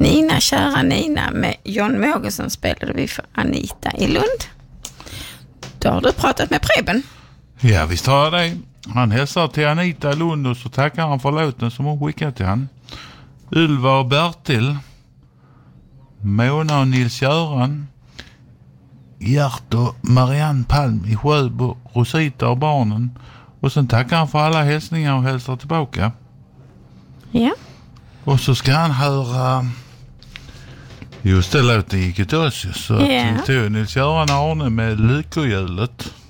Nina, kära Nina, med John Mågesson spelade vi för Anita i Lund. Då har du pratat med Preben. Ja, visst har jag det. Han hälsar till Anita i Lund och så tackar han för låten som hon skickat till han. Ylva och Bertil, Mona och Nils-Göran, Gert och Marianne Palm i Sjöbo, Rosita och barnen. Och sen tackar han för alla hälsningar och hälsar tillbaka. Ja. Och så ska han höra just det låten gick ut oss. Så att tog Nils-Göran Arne med lyckohjulet.